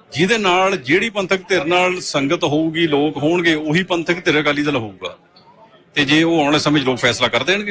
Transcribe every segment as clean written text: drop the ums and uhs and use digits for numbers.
ਜਿਹਦੇ ਨਾਲ ਜਿਹੜੀ ਪੰਥਕ ਧਿਰ ਨਾਲ ਸੰਗਤ ਹੋਊਗੀ, ਲੋਕ ਹੋਣਗੇ, ਉਹੀ ਪੰਥਕ ਧਿਰ ਅਕਾਲੀ ਦਲ ਹੋਊਗਾ। ਤੇ ਜੇ ਉਹ ਆਉਣ ਵਾਲੇ ਸਮੇਂ 'ਚ ਲੋਕ ਫੈਸਲਾ ਕਰ ਦੇਣਗੇ।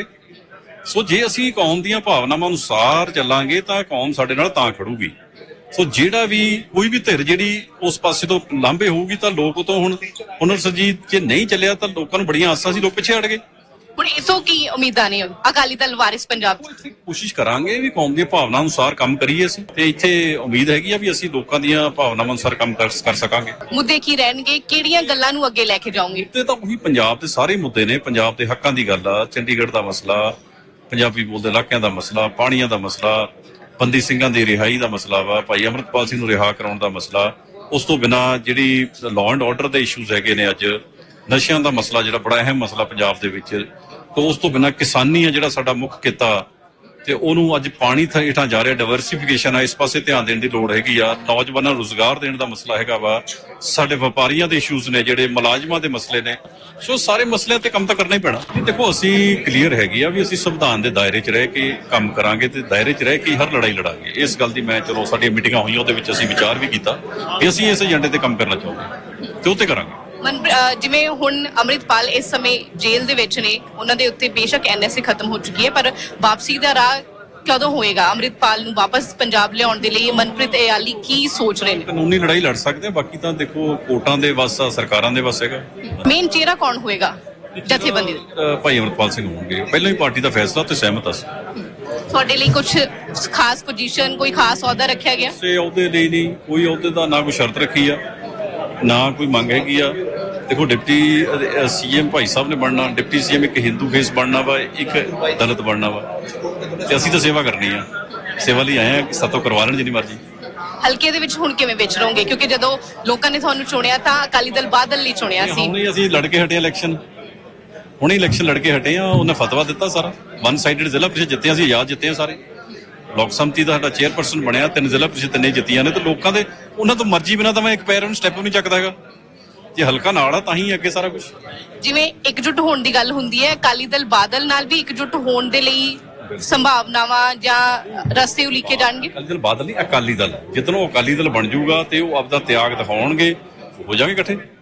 ਸੋ ਜੇ ਅਸੀਂ ਕੌਮ ਦੀਆਂ ਭਾਵਨਾਵਾਂ ਅਨੁਸਾਰ ਚੱਲਾਂਗੇ ਤਾਂ ਕੌਮ ਸਾਡੇ ਨਾਲ ਤਾਂ ਖੜੂਗੀ। ਸੋ ਜਿਹੜਾ ਵੀ ਕੋਈ ਵੀ ਧਿਰ ਜਿਹੜੀ ਉਸ ਪਾਸੇ ਤੋਂ ਲਾਂਭੇ ਹੋਊਗੀ ਤਾਂ ਲੋਕ ਤੋਂ ਹੁਣ ਸਰਜੀਤ ਜੇ ਨਹੀਂ ਚੱਲਿਆ ਤਾਂ ਲੋਕਾਂ ਨੂੰ ਬੜੀਆਂ ਆਸਾਂ ਸੀ, ਲੋਕ ਪਿੱਛੇ ਹਟ ਗਏ। ਹੁਣ ਇਸੋਂ ਕੀ ਉਮੀਦਾਂ ਨੇ ਅਕਾਲੀ ਦਲ ਵਾਰਿਸ ਪੰਜਾਬ 'ਚ? ਕੋਸ਼ਿਸ਼ ਕਰਾਂਗੇ ਵੀ ਕੌਮ ਦੀਆਂ ਭਾਵਨਾਵਾਂ ਅਨੁਸਾਰ ਕੰਮ ਕਰੀਏ ਅਸੀਂ, ਤੇ ਇੱਥੇ ਉਮੀਦ ਹੈਗੀ ਆ ਵੀ ਅਸੀਂ ਲੋਕਾਂ ਦੀਆਂ ਭਾਵਨਾਵਾਂ ਅਨੁਸਾਰ ਕੰਮ ਕਰ ਸਕਾਂਗੇ। ਮੁੱਦੇ ਕੀ ਰਹਿਣਗੇ, ਕਿਹੜੀਆਂ ਗੱਲਾਂ ਨੂੰ ਅੱਗੇ ਲੈ ਕੇ ਜਾਓਗੇ? ਤੇ ਤਾਂ ਉਹੀ ਪੰਜਾਬ ਦੇ ਸਾਰੇ ਮੁੱਦੇ ਨੇ। ਪੰਜਾਬ ਦੇ ਹੱਕਾਂ ਦੀ ਗੱਲ ਆ, ਚੰਡੀਗੜ੍ਹ ਦਾ ਮਸਲਾ, ਪੰਜਾਬੀ ਬੋਲਦੇ ਇਲਾਕਿਆਂ ਦਾ ਮਸਲਾ, ਪਾਣੀਆਂ ਦਾ ਮਸਲਾ, ਬੰਦੀ ਸਿੰਘਾਂ ਦੀ ਰਿਹਾਈ ਦਾ ਮਸਲਾ ਵਾ, ਭਾਈ ਅਮਰਤਪਾਲ ਸਿੰਘ ਨੂੰ ਰਿਹਾ ਕਰਾਉਣ ਦਾ ਮਸਲਾ। ਉਸ ਤੋਂ ਬਿਨਾਂ ਜਿਹੜੀ ਲਾਅ ਐਂਡ ਆਰਡਰ ਦੇ ਇਸ਼ੂਜ਼ ਹੈਗੇ ਨੇ, ਅੱਜ ਨਸ਼ਿਆਂ ਦਾ ਮਸਲਾ ਜਿਹੜਾ ਬੜਾ ਅਹਿਮ ਮਸਲਾ ਪੰਜਾਬ ਦੇ ਵਿੱਚ, ਤੇ ਉਸ ਤੋਂ ਬਿਨਾਂ ਕਿਸਾਨੀ ਆ ਜਿਹੜਾ ਸਾਡਾ ਮੁੱਖ ਕਿੱਤਾ, ਤੇ ਉਹਨੂੰ ਅੱਜ ਪਾਣੀ ਹੇਠਾਂ ਜਾ ਰਿਹਾ। ਡਾਇਵਰਸੀਫਿਕੇਸ਼ਨ ਆ, ਇਸ ਪਾਸੇ ਧਿਆਨ ਦੇਣ ਦੀ ਲੋੜ ਹੈਗੀ ਆ। ਨੌਜਵਾਨਾਂ ਨੂੰ ਰੁਜ਼ਗਾਰ ਦੇਣ ਦਾ ਮਸਲਾ ਹੈਗਾ ਵਾ। ਸਾਡੇ ਵਪਾਰੀਆਂ ਦੇ ਇਸ਼ੂਜ਼ ਨੇ, ਜਿਹੜੇ ਮੁਲਾਜ਼ਮਾਂ ਦੇ ਮਸਲੇ ਨੇ। ਸੋ ਸਾਰੇ ਮਸਲਿਆਂ ਤੇ ਕੰਮ ਤਾਂ ਕਰਨਾ ਹੀ ਪੈਣਾ। ਦੇਖੋ ਅਸੀਂ ਕਲੀਅਰ ਹੈਗੀ ਆ ਵੀ ਅਸੀਂ ਸੰਵਿਧਾਨ ਦੇ ਦਾਇਰੇ 'ਚ ਰਹਿ ਕੇ ਕੰਮ ਕਰਾਂਗੇ ਤੇ ਦਾਇਰੇ 'ਚ ਰਹਿ ਕੇ ਹਰ ਲੜਾਈ ਲੜਾਂਗੇ। ਇਸ ਗੱਲ ਦੀ ਮੈਂ ਚਲੋ ਸਾਡੀਆਂ ਮੀਟਿੰਗਾਂ ਹੋਈਆਂ, ਉਹਦੇ ਵਿੱਚ ਅਸੀਂ ਵਿਚਾਰ ਵੀ ਕੀਤਾ ਕਿ ਅਸੀਂ ਇਸ ਏਜੰਡੇ ਤੇ ਕੰਮ ਕਰਨਾ ਚਾਹੁੰਦੇ ਤੇ ਉਹ ਤੇ ਕਰਾਂਗੇ। ਜਿਵੇਂ ਹੁਣ ਅੰਮ੍ਰਿਤਪਾਲ ਇਸ ਸਮੇਂ ਜੇਲ੍ਹ ਦੇ ਵਿੱਚ ਨੇ, ਉਹਨਾਂ ਦੇ ਉੱਤੇ ਬੇਸ਼ੱਕ ਐਨਐਸਏ ਖਤਮ ਹੋ ਚੁੱਕੀ ਹੈ, ਪਰ ਵਾਪਸੀ ਦਾ ਰਾਹ ਕਦੋਂ ਹੋਏਗਾ? ਅੰਮ੍ਰਿਤਪਾਲ ਨੂੰ ਵਾਪਸ ਪੰਜਾਬ ਲਿਆਉਣ ਦੇ ਲਈ ਮਨਪ੍ਰੀਤ ਇਆਲੀ ਕੀ ਸੋਚ ਰਹੇ ਨੇ? ਕਾਨੂੰਨੀ ਲੜਾਈ ਲੜ ਸਕਦੇ ਆ, ਬਾਕੀ ਤਾਂ ਦੇਖੋ ਕੋਰਟਾਂ ਦੇ ਵੱਸ ਆ, ਸਰਕਾਰਾਂ ਦੇ ਵੱਸ ਹੈਗਾ। ਮੇਨ ਚਿਹਰਾ ਕੌਣ ਹੋਏਗਾ ਜਥੇਬੰਦੀ ਦਾ? ਭਾਈ ਅਮਰਤਪਾਲ ਸਿੰਘ ਹੋਣਗੇ। ਪਹਿਲਾਂ ਹੀ ਪਾਰਟੀ ਦਾ ਫੈਸਲਾ ਤੇ ਸਹਿਮਤ ਸੀ। ਤੁਹਾਡੇ ਲਈ ਕੁਝ ਖਾਸ ਪੋਜੀਸ਼ਨ, ਕੋਈ ਖਾਸ ਅਹੁਦਾ ਰੱਖਿਆ ਗਿਆ? ਸੇ ਅਹੁਦੇ ਲਈ ਨਹੀਂ, ਕੋਈ ਅਹੁਦੇ ਦਾ ਨਾ ਕੋਈ ਸ਼ਰਤ ਰੱਖੀ ਆ, ਨਾ ਕੋਈ ਮੰਗ ਹੈਗੀ ਆ। ਦੇਖੋ ਡਿਪਟੀ ਸੀਐਮ ਭਾਈ ਸਾਹਿਬ ਨੇ ਬਣਨਾ, ਡਿਪਟੀ ਸੀਐਮ ਇੱਕ ਹਿੰਦੂ ਫੇਸ ਬਣਨਾ ਵਾ, ਇੱਕ ਦਲਿਤ ਬਣਨਾ ਵਾ, ਤੇ ਅਸੀਂ ਤਾਂ ਸੇਵਾ ਕਰਨੀ ਆ। ਸੇਵਾ ਲਈ ਆਏ ਆ, ਸਾਤੋਂ ਕਰਵਾ ਲੈਣ ਜਿੰਨੀ ਮਰਜ਼ੀ। ਹਲਕੇ ਦੇ ਵਿੱਚ ਹੁਣ ਕਿਵੇਂ ਵਿਚਰੋਗੇ? ਕਿਉਂਕਿ ਜਦੋਂ ਲੋਕਾਂ ਨੇ ਤੁਹਾਨੂੰ ਚੁਣਿਆ ਤਾਂ ਅਕਾਲੀ ਦਲ ਬਾਦਲ ਲਈ ਚੁਣਿਆ ਸੀ। ਹੁਣੇ ਅਸੀਂ ਲੜ ਕੇ ਹਟੇ ਇਲੈਕਸ਼ਨ, ਹੁਣੇ ਇਲੈਕਸ਼ਨ ਲੜ ਕੇ ਹਟੇ ਆ। ਉਹਨੇ ਫਤਵਾ ਦਿੱਤਾ ਸਾਰਾ, ਵਨ ਸਾਈਡਡ ਜ਼ਿਲ੍ਹਾ ਪ੍ਰੀਸ਼ਦ ਜਿੱਤੇ, ਅਸੀਂ ਆਜ਼ਾਦ ਜਿੱਤੇ ਆ ਸਾਰੇ। ਲੋਕ ਸਮਤੀ ਦਾ ਸਾਡਾ ਚੇਅਰਪਰਸਨ ਬਣਿਆ, 3 ਜ਼ਿਲ੍ਹਾ ਪ੍ਰੀਸ਼ਦ 3 ਜਿੱਤੀਆਂ ਨੇ। ਤੇ ਲੋਕਾਂ ਦੇ ਉਹਨਾਂ ਤੋਂ ਮਰਜ਼ੀ ਬਿਨਾਂ ਤਾਂ ਮੈਂ ਇੱਕ ਪੈਰ ਨੂੰ ਸਟੈਪ ਵੀ ਨਹੀਂ ਚੱਕਦਾ ਹੈਗਾ। ਜੇ ਹਲਕਾ ਨਾਲ ਆ ਤਾਂ ਹੀ ਅੱਗੇ ਸਾਰਾ ਕੁਝ। ਜਿਵੇਂ ਇਕਜੁੱਟ ਹੋਣ ਦੀ ਗੱਲ ਹੁੰਦੀ ਹੈ, ਅਕਾਲੀ ਦਲ ਬਾਦਲ ਨਾਲ ਵੀ ਇਕਜੁੱਟ ਹੋਣ ਦੇ ਲਈ ਸੰਭਾਵਨਾਵਾਂ ਜਾਂ ਰਸਤੇ ਉਲੀਕੇ ਜਾਣਗੇ? ਅਕਾਲੀ ਦਲ ਬਾਦਲ ਨਹੀਂ, ਅਕਾਲੀ ਦਲ ਜਿੱਦਣੋਂ ਅਕਾਲੀ ਦਲ ਬਣ ਜਾਊਗਾ ਤੇ ਉਹ ਆਪਦਾ ਤਿਆਗ ਦਿਖਾਉਣਗੇ, ਹੋ ਜਾਣਗੇ ਇਕੱਠੇ।